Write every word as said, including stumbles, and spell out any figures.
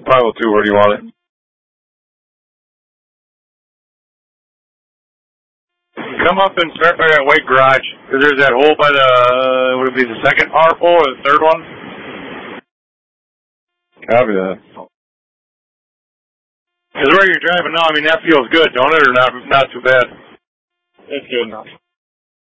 five oh two, where do you want it? Come up and start by that white garage. Because there's that hole by the, uh, would it be the second power pole or the third one? Copy that. Because where you're driving now, I mean, that feels good, don't it? Or not, not too bad? It's good enough.